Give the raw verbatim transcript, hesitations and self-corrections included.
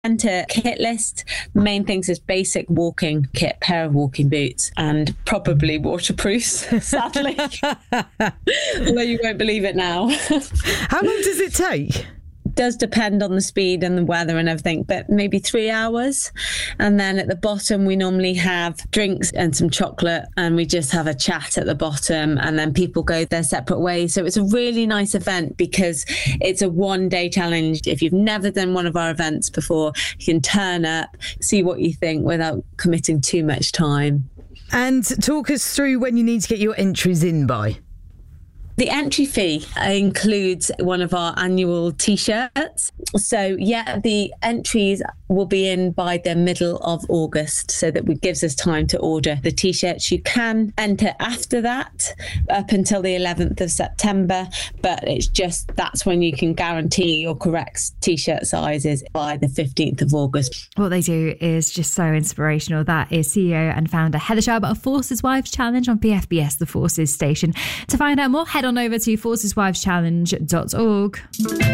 enter kit list. The main things is basic walking kit, pair of walking boots, and probably waterproofs, sadly. Although you won't believe it now. How long does it take? Does depend on the speed and the weather and everything, but maybe three hours. And then at the bottom, we normally have drinks and some chocolate, and we just have a chat at the bottom, and then people go their separate ways. So it's a really nice event because it's a one day challenge. If you've never done one of our events before, you can turn up, see what you think without committing too much time. And talk us through when you need to get your entries in by. The entry fee includes one of our annual T-shirts. So, yeah, the entries will be in by the middle of August, so that it gives us time to order the T-shirts. You can enter after that, up until the eleventh of September, but it's just that's when you can guarantee your correct T-shirt sizes by the fifteenth of August. What they do is just so inspirational. That is C E O and founder Heather Sharp of Forces Wives Challenge on B F B S, the Forces station. To find out more, head on over to forces wives challenge dot org.